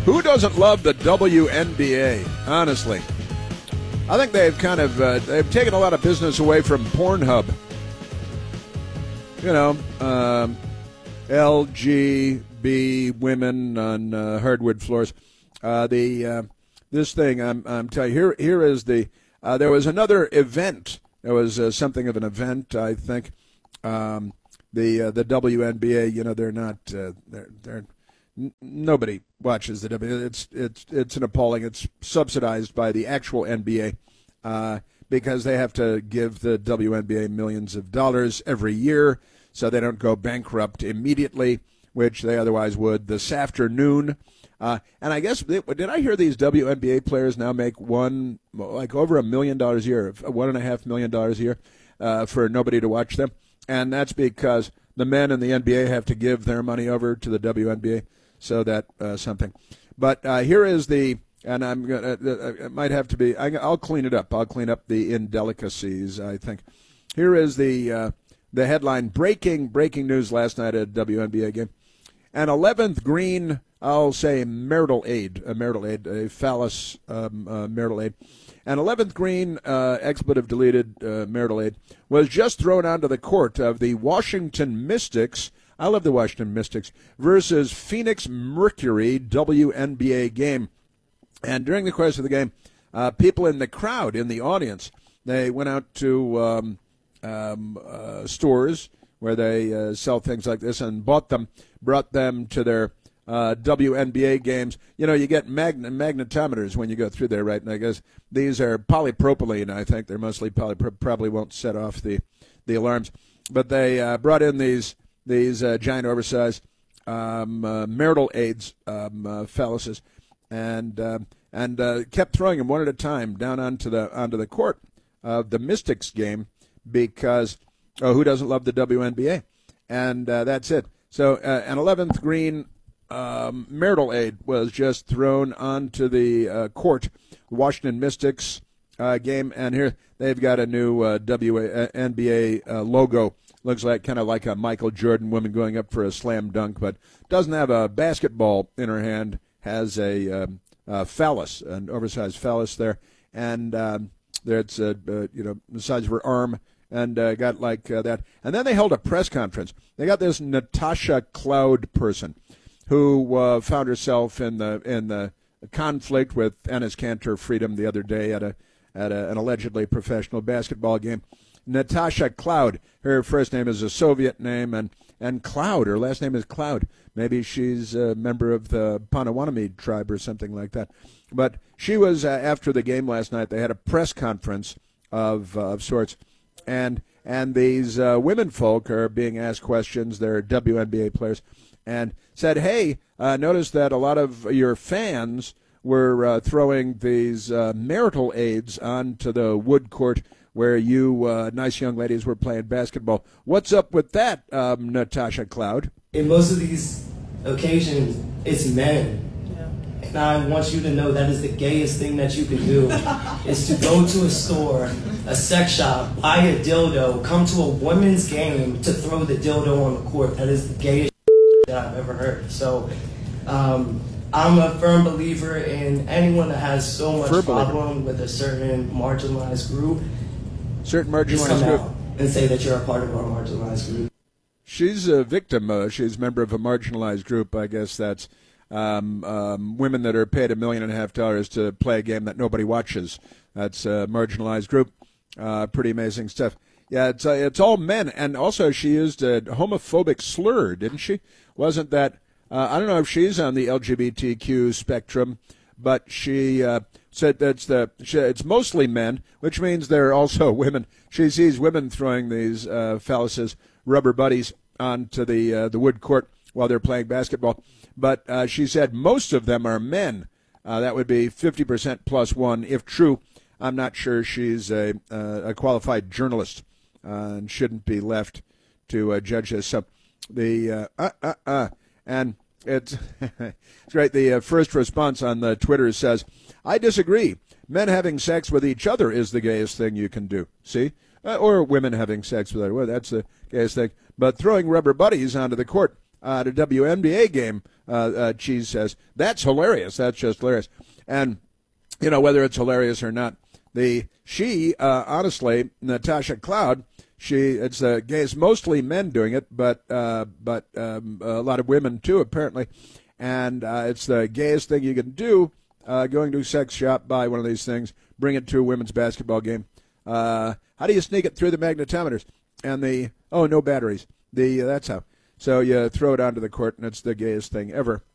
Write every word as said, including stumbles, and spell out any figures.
Who doesn't love the W N B A? Honestly, I think they've kind of uh, they've taken a lot of business away from Pornhub. You know, um, L G B women on uh, hardwood floors. Uh, the uh, this thing I'm I'm telling you, here here is the uh, there was another event. There was uh, something of an event, I think. Um, the uh, the W N B A, you know, they're not uh, they're they're n- nobody watches the W N B A. It's it's it's an appalling. It's subsidized by the actual N B A uh, because they have to give the W N B A millions of dollars every year so they don't go bankrupt immediately, which they otherwise would this afternoon. Uh, and I guess, did I hear these W N B A players now make one, like over a million dollars a year, one and a half million dollars a year uh, for nobody to watch them? And that's because the men in the N B A have to give their money over to the W N B A, so that uh, something. But uh, here is the, and I'm gonna, uh, it might have to be, I, I'll clean it up. I'll clean up the indelicacies, I think. Here is the uh, the headline, breaking, breaking news last night at a W N B A game. An eleventh green, I'll say marital aid, a marital aid, a phallus um, uh, marital aid. An eleventh green, uh, expletive deleted uh, marital aid was just thrown onto the court of the Washington Mystics. I love the Washington Mystics versus Phoenix Mercury W N B A game. And during the course of the game, uh, people in the crowd, in the audience, they went out to um, um, uh, stores where they uh, sell things like this and bought them, brought them to their Uh, W N B A games. You know, you get magn- magnetometers when you go through there, right? And I guess these are polypropylene, I think. They're mostly poly, probably won't set off the, the alarms. But they uh, brought in these these uh, giant oversized um, uh, marital aids, um, uh, phalluses, and uh, and uh, kept throwing them one at a time down onto the onto the court of the Mystics game because, oh, who doesn't love the W N B A? And uh, that's it. So uh, an eleventh green Um, marital aid was just thrown onto the uh, court, Washington Mystics uh, game, and here they've got a new uh, W N B A uh, logo. Looks like kind of like a Michael Jordan woman going up for a slam dunk, but doesn't have a basketball in her hand. Has a, um, a phallus, an oversized phallus there, and um, there it's uh, uh, you know the size of her arm, and uh, got like uh, that. And then they held a press conference. They got this Natasha Cloud person who uh, found herself in the in the conflict with Enes Kanter Freedom the other day at a at a, an allegedly professional basketball game. Natasha Cloud, her first name is a Soviet name, and and Cloud, her last name is Cloud. Maybe she's a member of the Potawatomi tribe or something like that. But she was uh, after the game last night. They had a press conference of uh, of sorts, and and these uh, women folk are being asked questions. They're W N B A players. And said, hey, uh, notice that a lot of your fans were uh, throwing these uh, marital aids onto the wood court where you uh, nice young ladies were playing basketball. What's up with that, um, Natasha Cloud? In most of these occasions, it's men. Yeah. And I want you to know that is the gayest thing that you can do, is to go to a store, a sex shop, buy a dildo, come to a women's game to throw the dildo on the court. That is the gayest that I've ever heard. So um, I'm a firm believer in anyone that has so much Firm problem believer. with a certain marginalized group. Certain marginalized just come group. out and say that you're a part of our marginalized group. She's a victim. Uh, she's a member of a marginalized group. I guess that's um, um, women that are paid a million and a half dollars to play a game that nobody watches. That's a marginalized group. Uh, pretty amazing stuff. Yeah, it's uh, it's all men, and also she used a homophobic slur, didn't she? Wasn't that? Uh, I don't know if she's on the L G B T Q spectrum, but she uh, said that's the she, it's mostly men, which means there are also women. She sees women throwing these uh, phalluses, rubber buddies, onto the uh, the wood court while they're playing basketball. But uh, she said most of them are men. Uh, that would be fifty percent plus one, if true. I'm not sure she's a uh, a qualified journalist uh, and shouldn't be left to uh, judge this. So the uh, uh, uh, uh, and it's it's great. The uh, first response on the Twitter says, "I disagree. Men having sex with each other is the gayest thing you can do." See, uh, or women having sex with other. Well, that's the gayest thing. But throwing rubber buddies onto the court, at a W N B A game, uh, uh, Cheese says. That's hilarious. That's just hilarious. And, you know, whether it's hilarious or not, the she, uh, honestly, Natasha Cloud, she it's uh, gays, mostly men doing it, but uh, but um, a lot of women too, apparently. And uh, it's the gayest thing you can do, uh, going to a sex shop, buy one of these things, bring it to a women's basketball game. Uh, how do you sneak it through the magnetometers? And the, oh, no batteries. The uh, That's how. So you throw it onto the court, and it's the gayest thing ever.